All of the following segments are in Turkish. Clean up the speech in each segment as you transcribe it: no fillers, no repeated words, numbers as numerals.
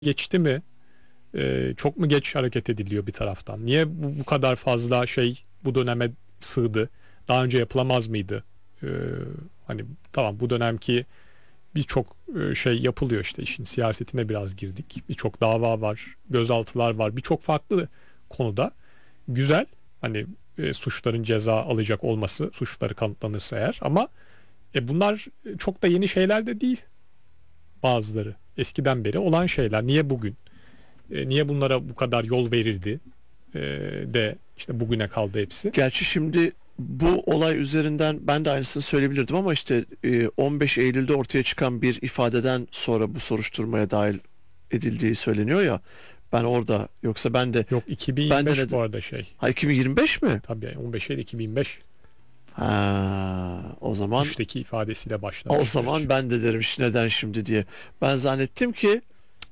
geçti mi? Çok mu geç hareket ediliyor bir taraftan? Niye bu kadar fazla şey bu döneme sığdı? Daha önce yapılamaz mıydı? Ee, Hani tamam, bu dönemki birçok şey yapılıyor, işte işin siyasetine biraz girdik. Birçok dava var, gözaltılar var, birçok farklı konuda. Güzel, hani suçların ceza alacak olması, suçları kanıtlanırsa eğer, ama bunlar çok da yeni şeyler de değil bazıları. Eskiden beri olan şeyler. Niye bugün? Niye bunlara bu kadar yol verildi? De işte bugüne kaldı hepsi. Gerçi şimdi bu olay üzerinden ben de aynısını söyleyebilirdim ama işte 15 Eylül'de ortaya çıkan bir ifadeden sonra bu soruşturmaya dahil edildiği söyleniyor ya. Ben orada, yoksa ben de Yok, ben de 2025 bu arada şey. ha 2025 mi? Tabii 15 Eylül 2025. Ha, o zaman Üçteki ifadesiyle başlamış o süreç. zaman ben de derim işte neden şimdi diye. Ben zannettim ki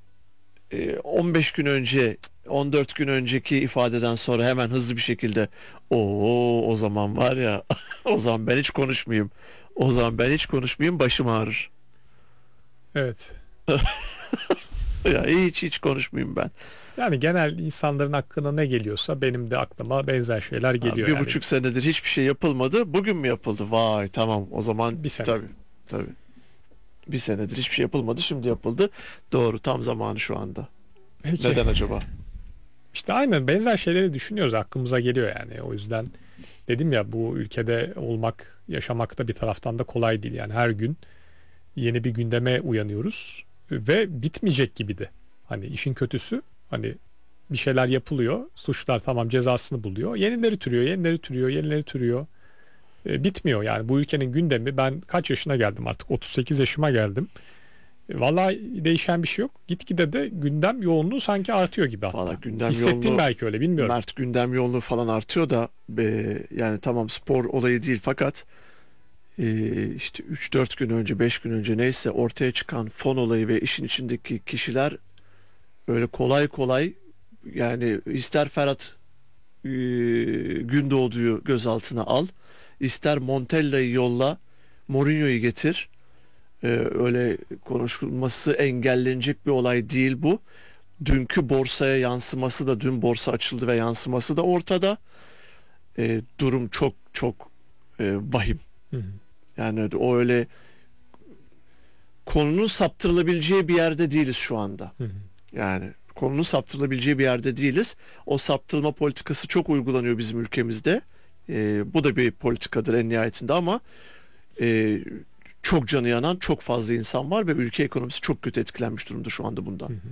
15 gün önce, 14 gün önceki ifadeden sonra hemen hızlı bir şekilde o zaman var ya, o zaman ben hiç konuşmayayım. O zaman ben hiç konuşmayayım, başım ağrır. Evet. Ya hiç konuşmayayım ben. Yani genel insanların aklına ne geliyorsa benim de aklıma benzer şeyler Ha, geliyor bir yani. buçuk senedir hiçbir şey yapılmadı. Bugün mü yapıldı? Vay tamam, o zaman Bir sene. tabii. Bir senedir hiçbir şey yapılmadı. Şimdi yapıldı. Doğru, tam zamanı şu anda. Peki. Neden acaba? İşte aynen benzer şeyleri düşünüyoruz, aklımıza geliyor yani. O yüzden dedim ya, bu ülkede olmak, yaşamak da bir taraftan da kolay değil. Yani her gün yeni bir gündeme uyanıyoruz ve bitmeyecek gibi de. Hani işin kötüsü, hani bir şeyler yapılıyor, suçlar tamam cezasını buluyor, yenileri türüyor, yenileri türüyor, yenileri türüyor. Bitmiyor yani bu ülkenin gündemi. Ben kaç yaşına geldim, artık 38 yaşıma geldim. Vallahi değişen bir şey yok. Gitgide de gündem yoğunluğu sanki artıyor gibi Valla hatta. gündem Hissettiğim yoğunluğu, belki öyle, bilmiyorum. Mert, gündem yoğunluğu falan artıyor da yani tamam, spor olayı değil fakat işte 3-4 gün önce, 5 gün önce neyse, ortaya çıkan fon olayı ve işin içindeki kişiler öyle kolay kolay, yani ister Ferhat Gündoğdu'yu gözaltına al, ister Montella'yı yolla, Mourinho'yu getir. Öyle konuşulması engellenecek bir olay değil bu. Dünkü borsaya yansıması da, dün borsa açıldı ve yansıması da ortada. Durum çok çok vahim. Hı hı. Yani o öyle konunun saptırılabileceği bir yerde değiliz şu anda. Hı hı. Yani konunun saptırılabileceği bir yerde değiliz. O saptırma politikası çok uygulanıyor bizim ülkemizde. Bu da bir politikadır en nihayetinde ama e, çok canı yanan çok fazla insan var ve ülke ekonomisi çok kötü etkilenmiş durumda şu anda bundan. Hı hı.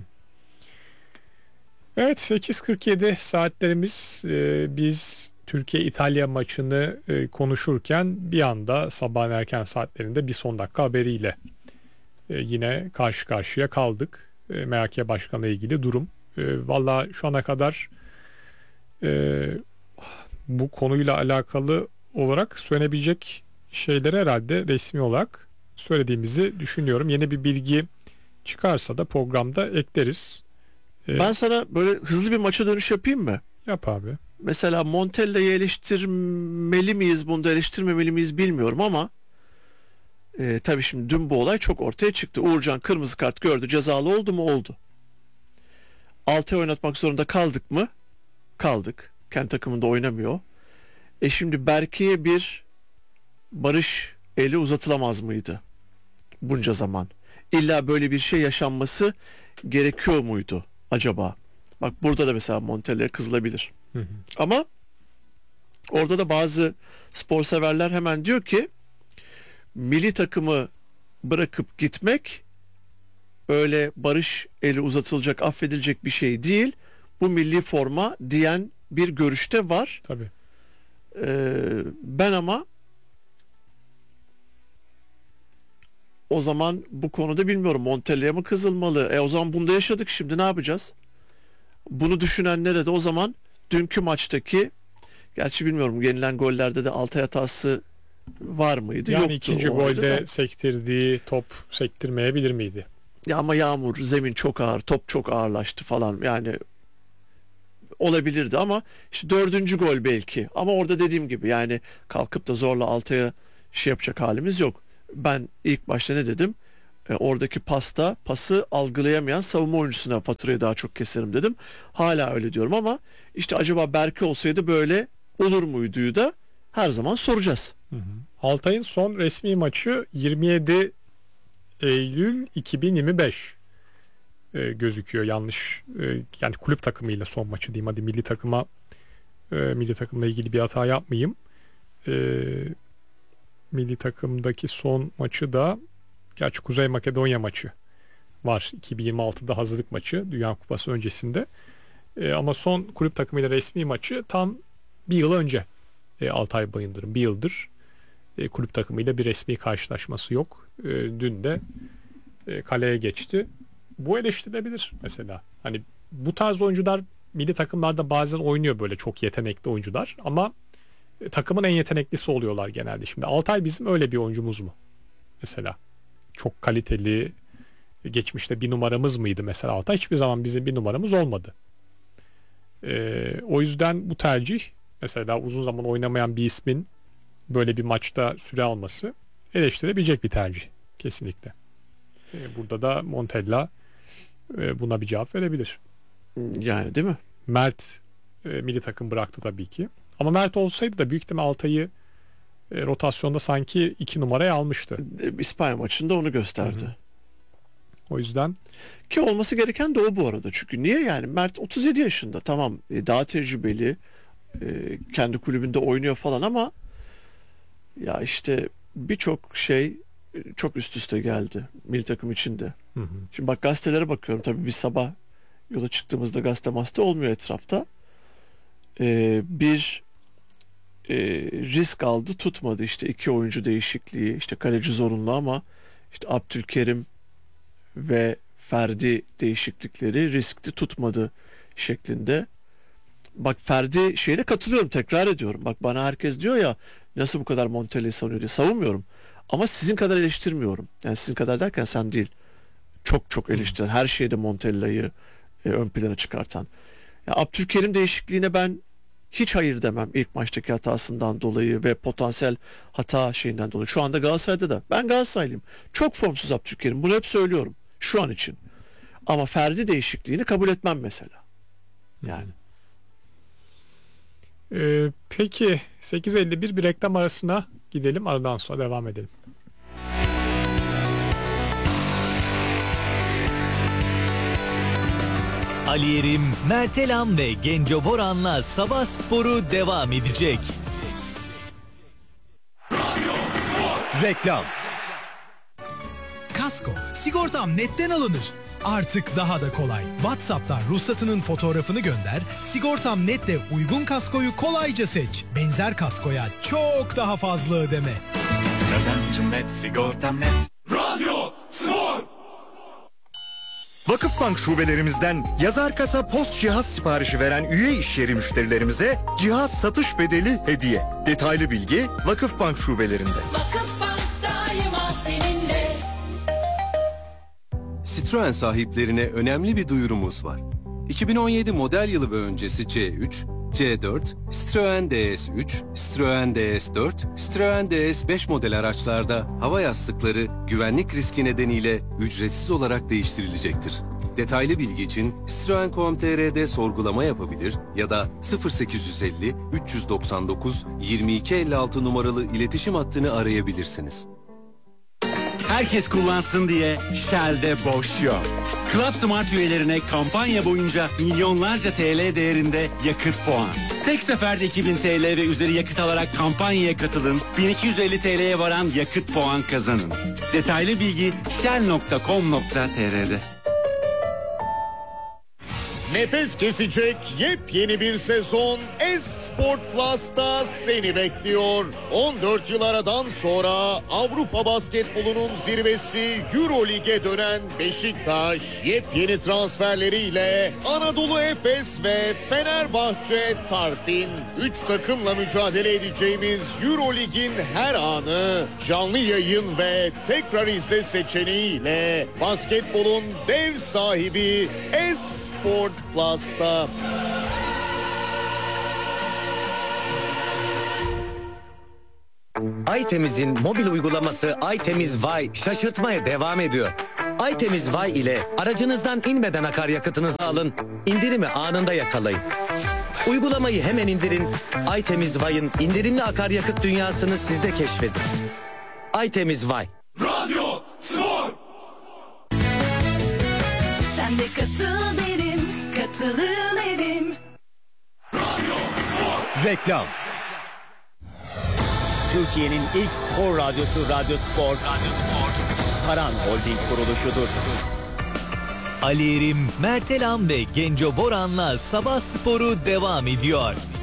Evet, 8:47 saatlerimiz. Biz Türkiye-İtalya maçını konuşurken bir anda sabahın erken saatlerinde bir son dakika haberiyle yine karşı karşıya kaldık. MHK Başkanı ile ilgili durum. Valla şu ana kadar e, bu konuyla alakalı olarak söylenebilecek şeyleri herhalde resmi olarak söylediğimizi düşünüyorum. Yeni bir bilgi çıkarsa da programda ekleriz. Ben sana böyle hızlı bir maça dönüş yapayım mı? Yap abi. Mesela Montella'yı eleştirmeli miyiz, bunu da eleştirmemeli miyiz bilmiyorum ama tabii şimdi dün bu olay çok ortaya çıktı. Uğurcan kırmızı kart gördü, cezalı oldu mu? Oldu. Altay oynatmak zorunda kaldık mı? Kaldık. Kendi takımında oynamıyor. Şimdi Berke'ye bir barış eli uzatılamaz mıydı bunca zaman? İlla böyle bir şey yaşanması gerekiyor muydu acaba? Bak burada da mesela Montella'ya kızılabilir. Hı hı. Ama orada da bazı spor severler hemen diyor ki milli takımı bırakıp gitmek öyle barış eli uzatılacak, affedilecek bir şey değil. Bu milli forma diyen bir görüşte var. Tabii. Ben ama o zaman bu konuda bilmiyorum, Montella'ya mı kızılmalı? O zaman bunu da yaşadık, şimdi ne yapacağız? Bunu düşünenlere de o zaman dünkü maçtaki, gerçi bilmiyorum, yenilen gollerde de Altay hatası var mıydı? Yani Yoktu ikinci o ayrı golde da. sektirdiği top sektirmeyebilir miydi? Ya ama yağmur, zemin çok ağır, top çok ağırlaştı falan. Yani olabilirdi ama işte dördüncü gol belki. Ama orada dediğim gibi yani kalkıp da zorla Altay'a şey yapacak halimiz yok. Ben ilk başta ne dedim? Oradaki pası algılayamayan savunma oyuncusuna faturayı daha çok keserim dedim. Hala öyle diyorum ama işte acaba Berke olsaydı böyle olur muyduyu da her zaman soracağız. Altay'ın son resmi maçı 27 Eylül 2025 gözüküyor, yanlış. Yani kulüp takımıyla son maçı diyeyim, hadi milli takımla ilgili bir hata yapmayayım. Milli takımdaki son maçı da, gerçi Kuzey Makedonya maçı var, 2026'da hazırlık maçı Dünya Kupası öncesinde. Ama son kulüp takımıyla resmi maçı tam bir yıl önce. Altay Bayındır'ın bir yıldır kulüp takımıyla bir resmi karşılaşması yok. Dün de kaleye geçti. Bu eleştirilebilir mesela. Hani bu tarz oyuncular milli takımlarda bazen oynuyor, böyle çok yetenekli oyuncular, ama takımın en yeteneklisi oluyorlar genelde. Şimdi Altay bizim öyle bir oyuncumuz mu? Mesela çok kaliteli, geçmişte bir numaramız mıydı mesela Altay? Hiçbir zaman bizim bir numaramız olmadı. O yüzden bu tercih, mesela uzun zaman oynamayan bir ismin böyle bir maçta süre alması eleştirebilecek bir tercih kesinlikle. Burada da Montella buna bir cevap verebilir. Yani değil mi? Mert milli takım bıraktı tabii ki. Ama Mert olsaydı da büyük ihtimal Altay'ı rotasyonda sanki 2 numaraya almıştı. İspanya maçında onu gösterdi. Hı hı. O yüzden ki olması gereken de o bu arada. Çünkü niye yani? Mert 37 yaşında, tamam, daha tecrübeli, kendi kulübünde oynuyor falan ama ya işte birçok şey çok üst üste geldi milli takım içinde. hı hı. Şimdi bak, gazetelere bakıyorum, tabii biz sabah yola çıktığımızda gazete masta olmuyor etrafta. Bir risk aldı, tutmadı, işte 2 oyuncu değişikliği, işte kaleci zorunlu ama işte Abdülkerim ve Ferdi değişiklikleri riskli, tutmadı şeklinde. Bak, Ferdi şeyine katılıyorum, tekrar ediyorum. Bak, bana herkes diyor ya nasıl bu kadar Montella'yı savunuyor diye, savunmuyorum. Ama sizin kadar eleştirmiyorum. Yani sizin kadar derken sen değil. Çok çok eleştiren, her şeyde Montella'yı ön plana çıkartan. Ya, Abdülkerim değişikliğine ben hiç hayır demem, ilk maçtaki hatasından dolayı ve potansiyel hata şeyinden dolayı. Şu anda Galatasaray'da da, ben Galatasaraylıyım, çok formsuz Abdülkerim, bunu hep söylüyorum şu an için. Ama Ferdi değişikliğini kabul etmem mesela. Yani. Peki 8.51 bir reklam arasına gidelim, aradan sonra devam edelim. Ali Yerim, Mert Elam ve Genco Boran'la Sabah Sporu devam edecek. Reklam. Kasko, sigortam netten alınır. Artık daha da kolay. WhatsApp'tan ruhsatının fotoğrafını gönder, sigortam netle uygun kaskoyu kolayca seç. Benzer kaskoya çok daha fazla ödeme. Kazancım net, sigortam net. Radyo Spor. Vakıfbank şubelerimizden yazar kasa post cihaz siparişi veren üye işyeri müşterilerimize cihaz satış bedeli hediye. Detaylı bilgi Vakıfbank şubelerinde. Vakıfbank daima seninle. Citroen sahiplerine önemli bir duyurumuz var. 2017 model yılı ve öncesi C3, C4, Citroen DS3, Citroen DS4, Citroen DS5 model araçlarda hava yastıkları güvenlik riski nedeniyle ücretsiz olarak değiştirilecektir. Detaylı bilgi için Citroen.com.tr'de sorgulama yapabilir ya da 0850 399 2256 numaralı iletişim hattını arayabilirsiniz. Herkes kullansın diye Shell'de boş yok. Club Smart üyelerine kampanya boyunca milyonlarca TL değerinde yakıt puan. Tek seferde 2000 TL ve üzeri yakıt alarak kampanyaya katılın. 1250 TL'ye varan yakıt puan kazanın. Detaylı bilgi shell.com.tr'de. Nefes kesecek yepyeni bir sezon Esport Plus'ta seni bekliyor. 14 yıl aradan sonra Avrupa basketbolunun zirvesi Eurolig'e dönen Beşiktaş yepyeni transferleriyle Anadolu Efes ve Fenerbahçe Tarfin 3 takımla mücadele edeceğimiz Eurolig'in her anı canlı yayın ve tekrar izle seçeneğiyle basketbolun dev sahibi Esport Plus'ta. Aytemiz'in mobil uygulaması Aytemiz Vay şaşırtmaya devam ediyor. Aytemiz Vay ile aracınızdan inmeden akaryakıtınızı alın, indirimi anında yakalayın. Uygulamayı hemen indirin, Aytemiz Vay'ın indirimli akaryakıt dünyasını siz de keşfedin. Aytemiz Vay. Radyo Spor. Sen de katıl derim, katılın edim. Reklam. Türkiye'nin ilk spor radyosu Radyo Spor. Saran Holding kuruluşudur. Ali Erim, Mertelan ve Genco Boran'la Sabah Sporu devam ediyor.